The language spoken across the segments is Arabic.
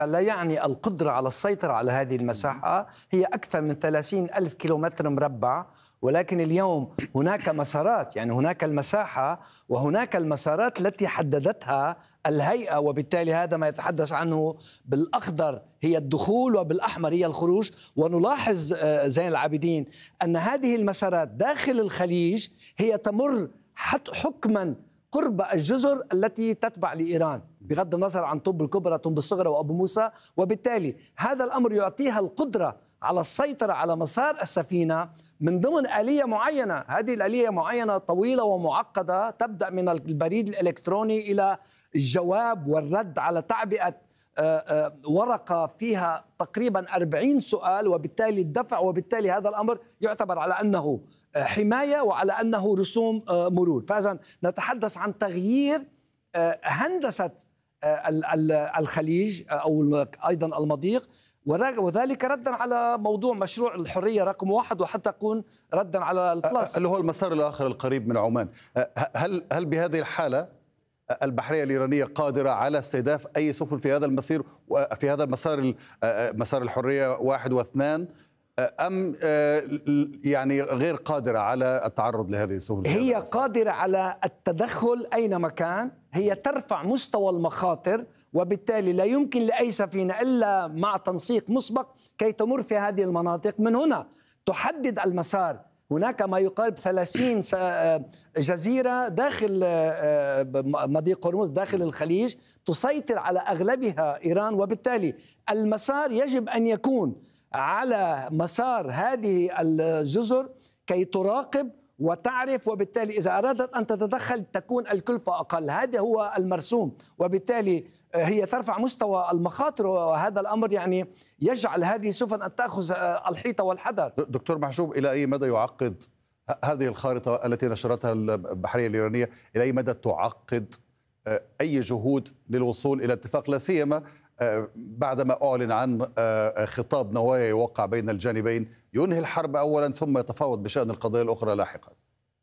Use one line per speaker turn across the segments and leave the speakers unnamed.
لا يعني القدرة على السيطرة على هذه المساحة. هي أكثر من 30 ألف كيلومتر مربع، ولكن اليوم هناك مسارات، يعني هناك المساحة وهناك المسارات التي حددتها الهيئة، وبالتالي هذا ما يتحدث عنه بالأخضر هي الدخول وبالأحمر هي الخروج. ونلاحظ زين العابدين أن هذه المسارات داخل الخليج هي تمر حكما قرب الجزر التي تتبع لإيران، بغض النظر عن طب الكبرى، طب الصغرى وأبو موسى، وبالتالي هذا الأمر يعطيها القدرة على السيطرة على مسار السفينة من ضمن آلية معينة. هذه الآلية معينة طويلة ومعقدة، تبدأ من البريد الإلكتروني إلى الجواب والرد على تعبئة ورقة فيها تقريبا 40 سؤال، وبالتالي الدفع، وبالتالي هذا الأمر يعتبر على أنه حماية وعلى أنه رسوم مرور. فإذا نتحدث عن تغيير هندسة الخليج أو أيضا المضيق، وذلك ردا على موضوع مشروع الحرية رقم 1، وحتى يكون ردا على البلس
اللي هو المسار الآخر القريب من عمان. هل بهذه الحالة البحرية الإيرانية قادرة على استهداف أي سفن في هذا المسير، في هذا المسار، مسار الحرية 1 و2، أم يعني غير قادرة على التعرض لهذه السفن؟
هي قادرة على التدخل أينما كان، هي ترفع مستوى المخاطر، وبالتالي لا يمكن لأي سفينة إلا مع تنسيق مسبق كي تمر في هذه المناطق. من هنا تحدد المسار. هناك ما يقارب 30 جزيرة داخل مضيق هرمز داخل الخليج تسيطر على أغلبها إيران، وبالتالي المسار يجب أن يكون على مسار هذه الجزر كي تراقب وتعرف، وبالتالي إذا أرادت أن تتدخل تكون الكلفة أقل. هذا هو المرسوم، وبالتالي هي ترفع مستوى المخاطر، وهذا الأمر يعني يجعل هذه السفن أن تأخذ الحيطة والحذر.
دكتور محجوب، إلى أي مدى يعقد هذه الخارطة التي نشرتها البحرية الإيرانية، إلى أي مدى تعقد أي جهود للوصول إلى اتفاق، لا سيما بعدما أعلن عن خطاب نوايا يوقع بين الجانبين ينهي الحرب أولا ثم يتفاوض بشأن القضايا الأخرى لاحقا؟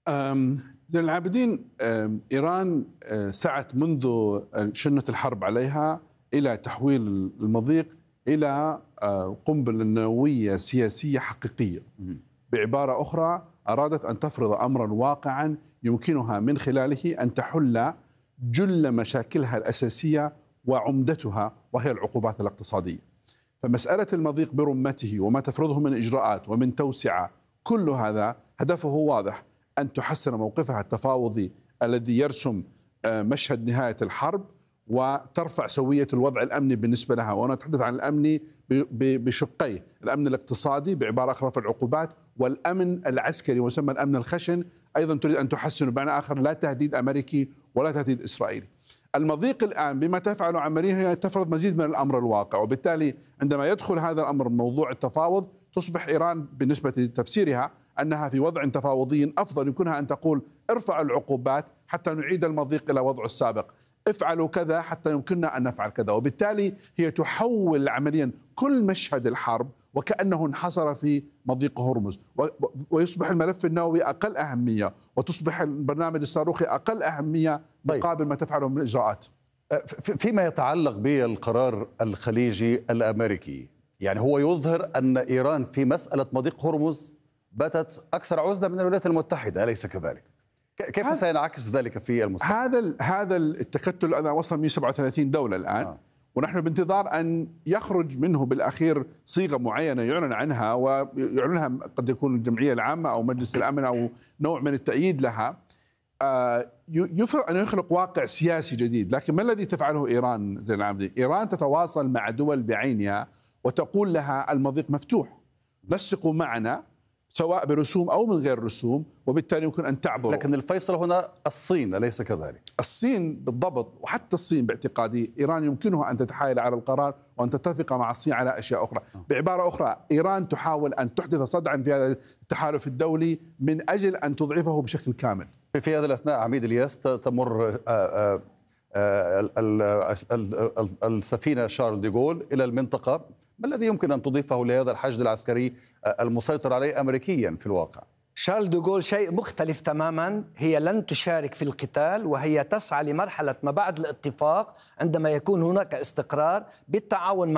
زين العابدين، إيران سعت منذ شنة الحرب عليها إلى تحويل المضيق إلى قنبلة نووية سياسية حقيقية. بعبارة أخرى، أرادت أن تفرض أمرا واقعا يمكنها من خلاله أن تحل جل مشاكلها الأساسية وعمدتها، وهي العقوبات الاقتصادية. فمسألة المضيق برمته وما تفرضه من إجراءات ومن توسعة، كل هذا هدفه واضح، أن تحسن موقفها التفاوضي الذي يرسم مشهد نهاية الحرب، وترفع سوية الوضع الأمني بالنسبة لها. وأنا أتحدث عن الأمن بشقيه: الأمن الاقتصادي بعبارة أخرى في العقوبات، والأمن العسكري ويسمى الأمن الخشن، أيضا تريد أن تحسن بمعنى آخر لا تهديد أمريكي ولا تهديد إسرائيلي. المضيق الآن بما تفعله عملية هي تفرض مزيد من الأمر الواقع، وبالتالي عندما يدخل هذا الأمر موضوع التفاوض تصبح إيران بالنسبة لتفسيرها أنها في وضع تفاوضي أفضل. يمكنها أن تقول: ارفعوا العقوبات حتى نعيد المضيق إلى وضعه السابق، افعلوا كذا حتى يمكننا أن نفعل كذا. وبالتالي هي تحول عمليا كل مشهد الحرب وكأنه انحصر في مضيق هرمز، ويصبح الملف النووي أقل أهمية، وتصبح البرنامج الصاروخي أقل أهمية مقابل ما تفعله من إجراءات.
فيما يتعلق بالقرار الخليجي الأمريكي، يعني هو يظهر أن إيران في مسألة مضيق هرمز باتت أكثر عزلة من الولايات المتحدة، أليس كذلك؟ كيف سينعكس ذلك في المستقبل؟
هذا التكتل أنا وصل 137 دولة الآن، ونحن بانتظار أن يخرج منه بالأخير صيغة معينة يعلن عنها، ويعلنها قد يكون الجمعية العامة أو مجلس الأمن أو نوع من التأييد لها، يفرض أن يخلق واقع سياسي جديد. لكن ما الذي تفعله إيران زين العابدين؟ إيران تتواصل مع دول بعينها وتقول لها: المضيق مفتوح، نسقوا معنا سواء برسوم أو من غير رسوم، وبالتالي يمكن أن تعبروا.
لكن الفيصل هنا الصين، أليس كذلك؟
الصين بالضبط، وحتى الصين باعتقادي إيران يمكنها أن تتحايل على القرار وأن تتفق مع الصين على أشياء أخرى. بعبارة أخرى، إيران تحاول أن تحدث صدعا في هذا التحالف الدولي من أجل أن تضعفه بشكل كامل.
في هذا الأثناء عميد الياس، تمر السفينة شارل دي غول إلى المنطقة. ما الذي يمكن أن تضيفه لهذا الحشد العسكري المسيطر عليه أمريكيا في الواقع؟
شارل دوغول شيء مختلف تماما. هي لن تشارك في القتال، وهي تسعى لمرحلة ما بعد الاتفاق عندما يكون هناك استقرار بالتعاون